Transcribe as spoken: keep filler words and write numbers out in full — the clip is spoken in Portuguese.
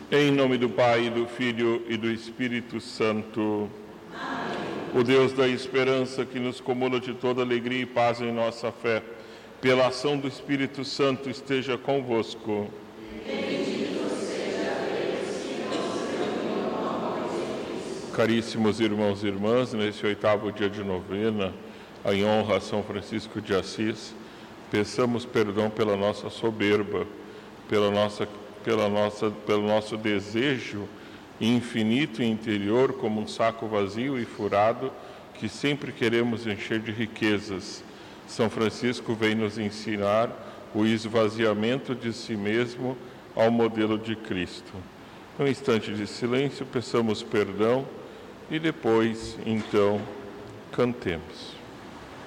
Em nome do Pai, do Filho e do Espírito Santo. Amém. O Deus da esperança, que nos comula de toda alegria e paz em nossa fé, pela ação do Espírito Santo, esteja convosco. Bendito seja Deus que nos reuniu no amor de Cristo. Caríssimos irmãos e irmãs, nesse oitavo dia de novena, em honra a São Francisco de Assis, peçamos perdão pela nossa soberba, pela nossa, pela nossa, pelo nosso desejo infinito e interior, como um saco vazio e furado, que sempre queremos encher de riquezas. São Francisco vem nos ensinar o esvaziamento de si mesmo ao modelo de Cristo. Num instante de silêncio, peçamos perdão e depois, então, cantemos.